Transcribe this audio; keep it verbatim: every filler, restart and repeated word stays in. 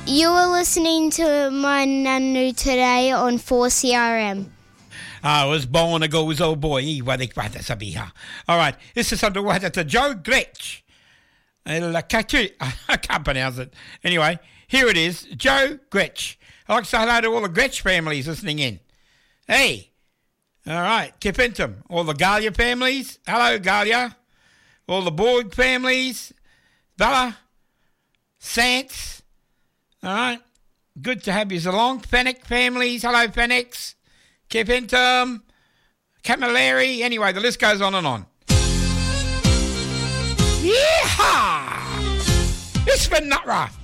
You were listening to my Nanu today on four C R M. I was born ago with old boy. All right, this is underwater to Joe Gretsch. I can't pronounce it. Anyway, here it is, Joe Gretsch. I'd like to say hello to all the Gretsch families listening in. Hey, all right, Kip Intom, all the Galia families. Hello, Galia. All the Borg families. Bella, Sants. All right, good to have you along. Fenwick families. Hello, Fenwicks. Kip Intom, Camilleri. Anyway, the list goes on and on. Yeehaw! It's been Nutra.